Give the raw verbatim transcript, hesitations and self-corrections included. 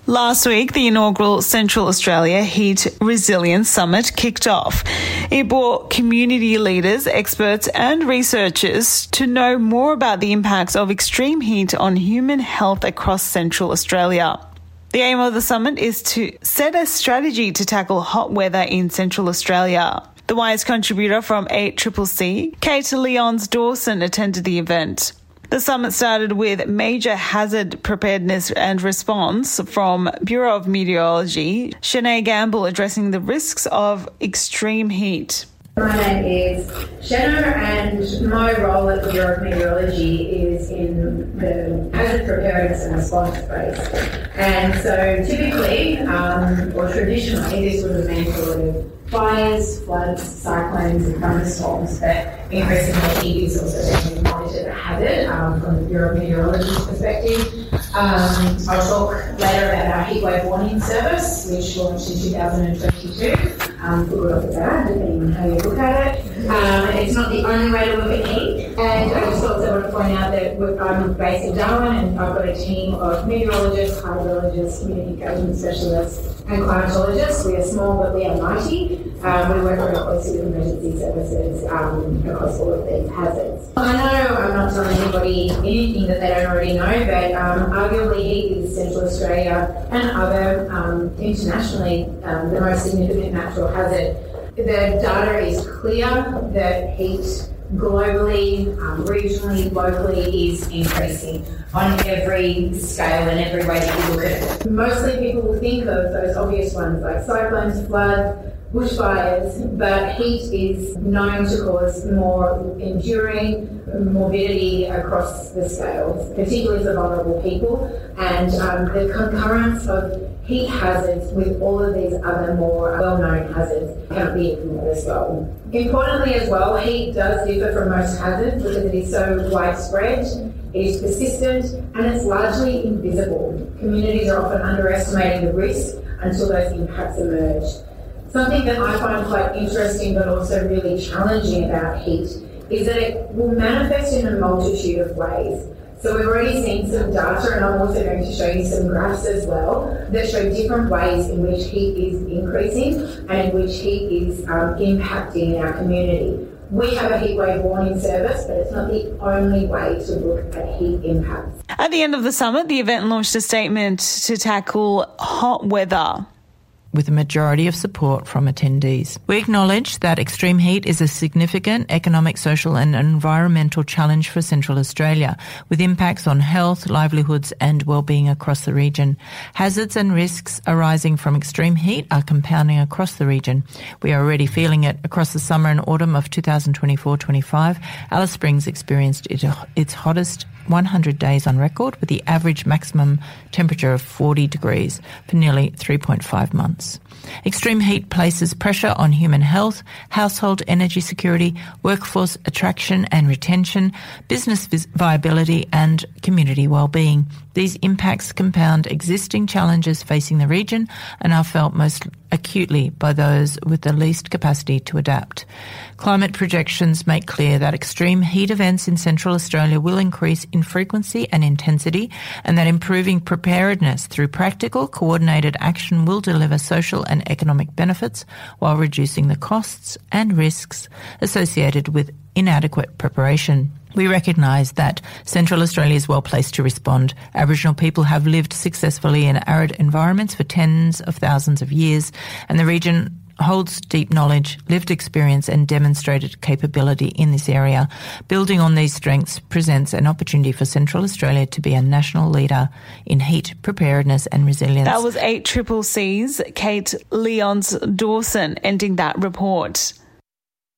Last week, the inaugural Central Australia Heat Resilience Summit kicked off. It brought community leaders, experts and researchers to know more about the impacts of extreme heat on human health across Central Australia. The aim of the summit is to set a strategy to tackle hot weather in Central Australia. The Wise contributor from eight C C C, Kate Leons Dawson, attended the event. The summit started with major hazard preparedness and response from Bureau of Meteorology, Shanae Gamble addressing the risks of extreme heat. My name is Shanna and my role at the Bureau of Meteorology is in the hazard preparedness and response space. And so typically, um, or traditionally, this would have meant sort of fires, floods, cyclones and thunderstorms, but increasingly heat is also being monitored a hazard um, from the Bureau of Meteorology's perspective. Um, I'll talk later about our heatwave warning service, which launched in two thousand twenty-two. Um, for good or for bad, depending on how you look at it. Um, it's not the only way to look at heat. And I just also want to point out that I'm based in Darwin and I've got a team of meteorologists, hydrologists, community engagement specialists and climatologists. We are small but we are mighty. Um, we work very closely with emergency services um, across all of these hazards. I know I'm not telling anybody anything that they don't already know, but um, arguably heat is Central Australia and other um, internationally um, the most significant natural hazard. The data is clear that heat globally, um, regionally, locally is increasing on every scale and every way that you look at it. Mostly people will think of those obvious ones like cyclones, floods, bushfires, but heat is known to cause more enduring morbidity across the scales, particularly for vulnerable people, and um, the concurrence of heat hazards with all of these other more well-known hazards cannot be ignored as well. Importantly as well, heat does differ from most hazards because it is so widespread, it is persistent, and it's largely invisible. Communities are often underestimating the risk until those impacts emerge. Something that I find quite interesting but also really challenging about heat is that it will manifest in a multitude of ways. So we've already seen some data, and I'm also going to show you some graphs as well, that show different ways in which heat is increasing and in which heat is um, impacting our community. We have a heatwave warning service, but it's not the only way to look at heat impacts. At the end of the summit, the event launched a statement to tackle hot weather, with a majority of support from attendees. We acknowledge that extreme heat is a significant economic, social and environmental challenge for Central Australia, with impacts on health, livelihoods and well-being across the region. Hazards and risks arising from extreme heat are compounding across the region. We are already feeling it across the summer and autumn of two thousand twenty-four twenty-five. Alice Springs experienced its hottest one hundred days on record, with the average maximum temperature of forty degrees for nearly three point five months. Extreme heat places pressure on human health, household energy security, workforce attraction and retention, business viability and community well-being. These impacts compound existing challenges facing the region and are felt most acutely by those with the least capacity to adapt. Climate projections make clear that extreme heat events in Central Australia will increase in frequency and intensity, and that improving preparedness through practical, coordinated action will deliver social and economic benefits while reducing the costs and risks associated with inadequate preparation. We recognise that Central Australia is well placed to respond. Aboriginal people have lived successfully in arid environments for tens of thousands of years, and the region holds deep knowledge, lived experience and demonstrated capability in this area. Building on these strengths presents an opportunity for Central Australia to be a national leader in heat preparedness and resilience. That was eight C C C's Kate Leons Dawson ending that report.